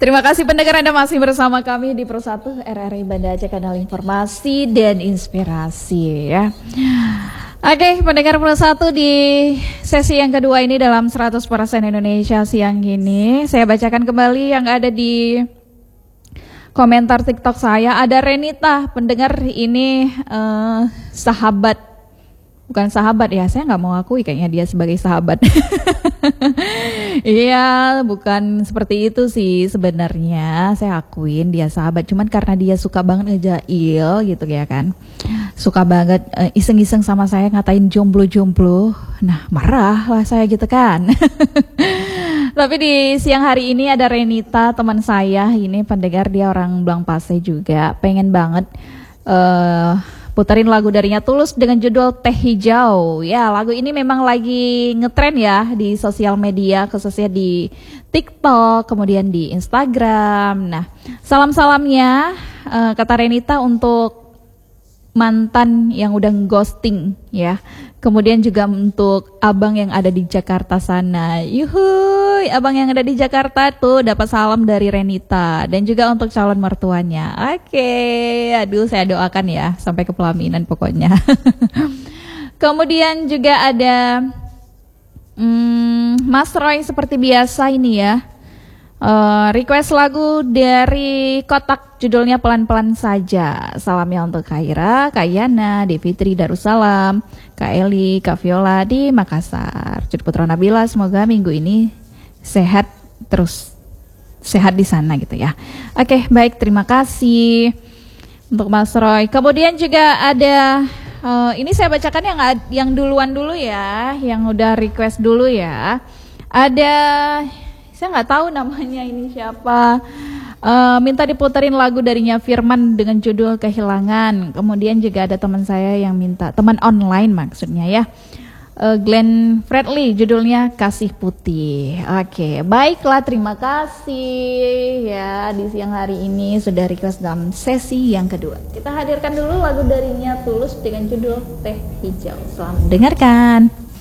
Terima kasih pendengar, Anda masih bersama kami di Pro 1 RRI Banda Aceh, kanal informasi dan inspirasi ya. Oke, pendengar Pro 1, di sesi yang kedua ini dalam 100% Indonesia siang ini, saya bacakan kembali yang ada di komentar TikTok saya. Ada Renita, pendengar ini sahabat, bukan sahabat ya, saya nggak mau akui kayaknya dia sebagai sahabat. Iya, bukan seperti itu sih sebenarnya. Saya akuin dia sahabat, cuman karena dia suka banget ngejail gitu ya kan. Suka banget iseng-iseng sama saya, ngatain jomblo-jomblo. Nah, marah lah saya gitu kan. Tapi di siang hari ini ada Renita, teman saya ini pendengar, dia orang Blangpase juga. Pengen banget puterin lagu darinya Tulus dengan judul Teh Hijau. Ya, lagu ini memang lagi ngetren ya di sosial media, khususnya di TikTok, kemudian di Instagram. Nah, salam-salamnya kata Renita untuk mantan yang udah ghosting ya. Kemudian juga untuk abang yang ada di Jakarta sana. Yuhuy, abang yang ada di Jakarta tuh dapat salam dari Renita. Dan juga untuk calon mertuanya. Oke, aduh saya doakan ya sampai ke pelaminan pokoknya. Kemudian juga ada Mas Roy seperti biasa ini ya. Request lagu dari Kotak, judulnya Pelan-Pelan Saja. Salamnya untuk Kaira, Kak Yana, Devitri Darussalam, Kak Eli, Kak Viola di Makassar. Cucu Putra Nabila, semoga minggu ini sehat terus, sehat di sana gitu ya. Oke, baik, terima kasih untuk Mas Roy. Kemudian juga ada ini saya bacakan yang duluan dulu ya, yang udah request dulu ya. Ada, saya nggak tahu namanya ini siapa, minta diputerin lagu darinya Firman dengan judul Kehilangan. Kemudian juga ada teman saya yang minta, teman online maksudnya ya, Glenn Fredly, judulnya Kasih Putih. Oke, baiklah, terima kasih ya, di siang hari ini sudah request dalam sesi yang kedua. Kita hadirkan dulu lagu darinya Tulus dengan judul Teh Hijau. Selamat mendengarkan.